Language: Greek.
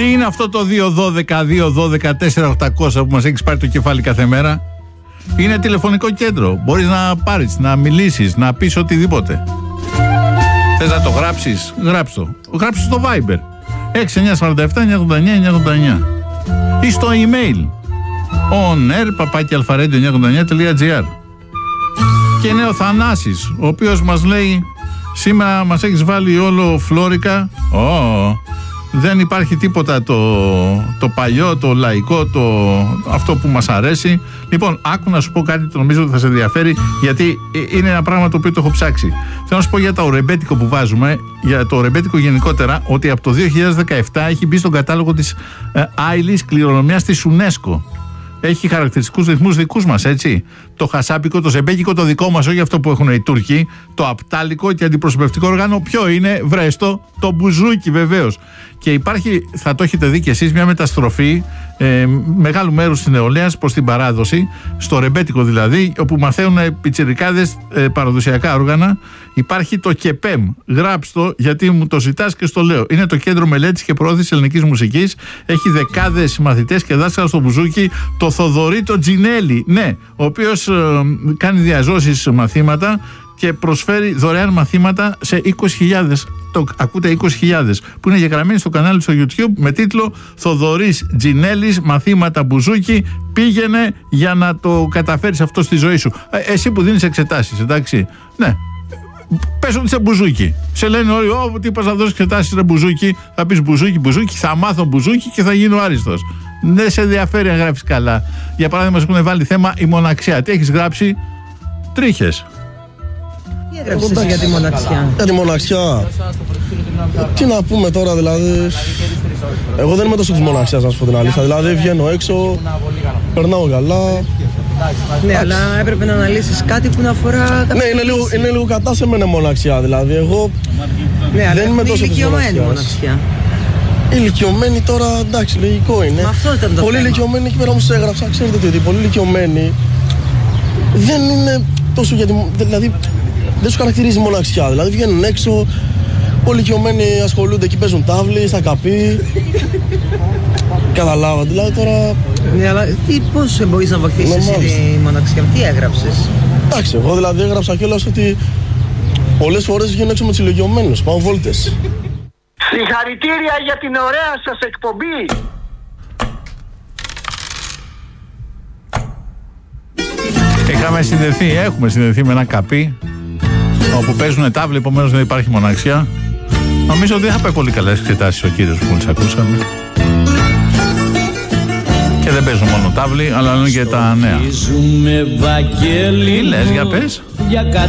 Τι είναι αυτό το 212-212-4800 που μας έχεις πάρει το κεφάλι κάθε μέρα? Είναι τηλεφωνικό κέντρο. Μπορείς να πάρεις, να μιλήσεις, να πεις οτιδήποτε. Θες να το γράψεις? Γράψτε το. Γράψτε στο Viber 6947-989-989 ή στο email onair@alpharadio989.gr. Και είναι ο Θανάσης, ο οποίος μας λέει: σήμερα μας έχεις βάλει όλο φλόρικα. Δεν υπάρχει τίποτα το παλιό, το λαϊκό, αυτό που μας αρέσει. Λοιπόν, άκου να σου πω κάτι, το νομίζω ότι θα σε ενδιαφέρει, γιατί είναι ένα πράγμα το οποίο το έχω ψάξει. Θέλω να σου πω για το ρεμπέτικο που βάζουμε, για το ρεμπέτικο γενικότερα, ότι από το 2017 έχει μπει στον κατάλογο της άειλης κληρονομιάς της UNESCO. Έχει χαρακτηριστικούς ρυθμούς δικούς μας, έτσι. Το χασάπικο, το ζεμπέκικο, το δικό μας, όχι αυτό που έχουν οι Τούρκοι. Το απτάλικο και αντιπροσωπευτικό όργανο. Ποιο είναι? Βρέστο, το μπουζούκι βεβαίως. Και υπάρχει, θα το έχετε δει κι εσείς, μια μεταστροφή μεγάλου μέρους της νεολαίας προς την παράδοση, στο ρεμπέτικο δηλαδή, όπου μαθαίνουν πιτσιρικάδες παραδοσιακά όργανα. Υπάρχει το ΚΕΠΕΜ. Γράψτε το, γιατί μου το ζητάς και στο λέω. Είναι το Κέντρο Μελέτης και Προώθησης Ελληνικής Μουσικής. Έχει δεκάδες μαθητές και δάσκαλα στο μπουζούκι. Το Θοδωρή το Τζινέλη, ναι, ο οποίος κάνει διαζώσεις μαθήματα και προσφέρει δωρεάν μαθήματα σε 20.000. Το ακούτε, 20.000 που είναι γεγραμμένοι στο κανάλι στο YouTube με τίτλο Θοδωρής Τζινέλης, μαθήματα μπουζούκι. Πήγαινε για να το καταφέρεις αυτό στη ζωή σου. Εσύ που δίνεις εξετάσεις, εντάξει. Ναι. Πες ότι είσαι μπουζούκι. Σε λένε όλοι: τι πας να δώσεις εξετάσεις, ρε μπουζούκι? Θα πεις μπουζούκι, θα μάθω μπουζούκι και θα γίνω άριστος. Δεν σε ενδιαφέρει αν γράφεις καλά. Για παράδειγμα, μας έχουν βάλει θέμα η μοναξιά. Τι έχεις γράψει? Τρίχες. Τι έγραψες για τη μοναξιά? Για τη μοναξιά. Τι να πούμε τώρα, δηλαδή. Εγώ δεν είμαι τόσο της μοναξιάς, να σου πω την αλήθεια. Δηλαδή, βγαίνω έξω, περνάω καλά. Ναι, αλλά έπρεπε να αναλύσεις κάτι που να αφορά. Ναι, είναι λίγο κατά σε μένα μοναξιά. Δηλαδή, εγώ δεν είμαι τόσο της μοναξιάς. Ηλικιωμένοι τώρα, εντάξει, λογικό είναι. Αυτό ήταν το πολύ ηλικιωμένοι, εκεί πέρα όμως έγραψα, ξέρετε τι, πολύ ηλικιωμένοι δεν είναι τόσο δηλαδή δεν σου χαρακτηρίζει μοναξιά. Δηλαδή βγαίνουν έξω, πολύ ηλικιωμένοι ασχολούνται εκεί, παίζουν τάβλη, στα καπί. Καταλάβατε, δηλαδή τώρα. Ναι, αλλά πώς μπορείς να βοηθήσεις τη μοναξιά, τι έγραψες? Εντάξει, εγώ δηλαδή έγραψα κιόλας ότι πολλές φορές βγαίνω έξω με τους ηλικιωμένους, πάω βόλτες. Συγχαρητήρια για την ωραία σας εκπομπή. Έχουμε συνδεθεί με ένα καπί όπου παίζουν τάβλη, επομένως δεν υπάρχει μοναξιά. Νομίζω ότι δεν θα πάει πολύ καλά εξετάσεις ο κύριος που μόλις ακούσαμε. Και δεν παίζουν μόνο τάβλη, αλλά είναι και τα νέα. Τι λες, για πες?